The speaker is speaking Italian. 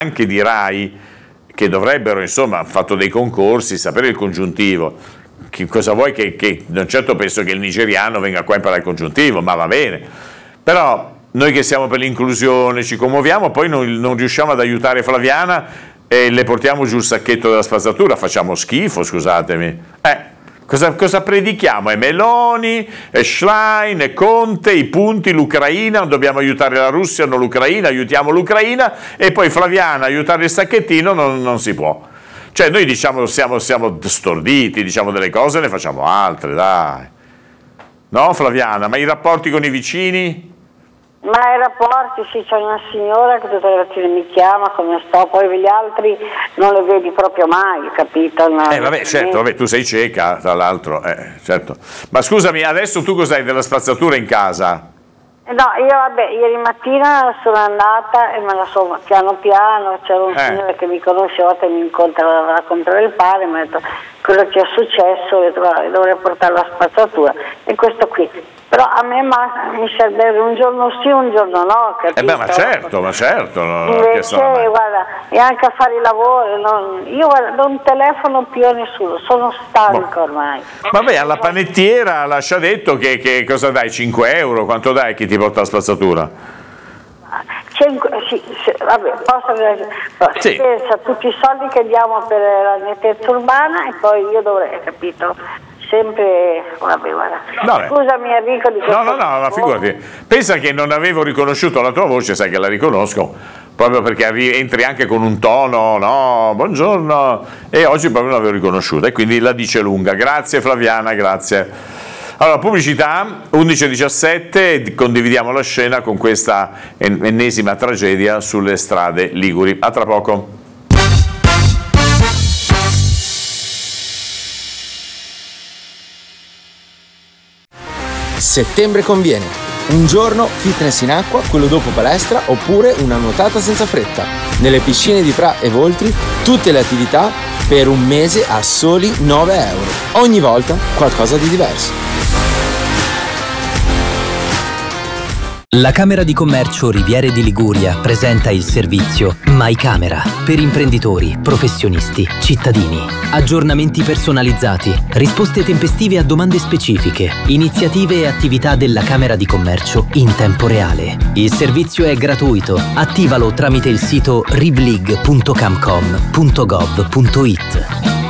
anche di RAI, che dovrebbero, insomma, hanno fatto dei concorsi, sapere il congiuntivo. Cosa vuoi che non certo penso che il nigeriano venga qua a imparare il congiuntivo, ma va bene. Però noi che siamo per l'inclusione ci commuoviamo, poi non riusciamo ad aiutare Flaviana e le portiamo giù il sacchetto della spazzatura, facciamo schifo, scusatemi. Cosa predichiamo? È Meloni, è Schlein, è Conte, i punti, l'Ucraina, dobbiamo aiutare la Russia, non l'Ucraina, aiutiamo l'Ucraina, e poi Flaviana aiutare il sacchettino non si può. Cioè noi diciamo siamo storditi, diciamo delle cose e ne facciamo altre, dai. No Flaviana, ma i rapporti con i vicini? Ma i rapporti, sì, c'è una signora che tutte le mattine mi chiama, come sto, poi gli altri non le vedi proprio mai, capito? Vabbè, certo, tu sei cieca, tra l'altro, certo. Ma scusami, adesso tu cos'hai della spazzatura in casa? No, io ieri mattina sono andata e me la sono piano piano, c'era un signore che mi conosce, a volte mi incontra a comprare il pane, mi ha detto quello che è successo, ho detto, dovrei portare la spazzatura, e questo qui. Però a me mi serve un giorno sì, un giorno no, capito? Ma certo. Invece, guarda, e anche a fare i lavori, io non telefono più a nessuno, sono stanco ormai. Vabbè, alla panettiera lascia detto che cosa dai, 5 euro? Quanto dai chi ti porta la spazzatura? 5, sì, vabbè, sì. Pensa a tutti i soldi che diamo per la nettezza urbana e poi io dovrei, capito? Sempre, guarda. Scusami Enrico di questo. No, ma figurati. Pensa che non avevo riconosciuto la tua voce, sai che la riconosco, proprio perché entri anche con un tono, no, buongiorno, e oggi proprio non l'avevo riconosciuta e quindi la dice lunga. Grazie Flaviana, grazie. Allora, pubblicità, 11:17, condividiamo la scena con questa ennesima tragedia sulle strade liguri. A tra poco. Settembre conviene. Un giorno fitness in acqua, quello dopo palestra, oppure una nuotata senza fretta. Nelle piscine di Pra e Voltri tutte le attività per un mese a soli 9 euro. Ogni volta qualcosa di diverso. La Camera di Commercio Riviere di Liguria presenta il servizio My Camera per imprenditori, professionisti, cittadini. Aggiornamenti personalizzati, risposte tempestive a domande specifiche, iniziative e attività della Camera di Commercio in tempo reale. Il servizio è gratuito. Attivalo tramite il sito rivlig.camcom.gov.it.